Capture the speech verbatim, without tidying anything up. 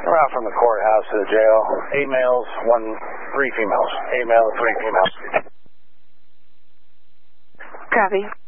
Around from the courthouse to the jail. Eight males, one, three females. Eight males, three females. Copy.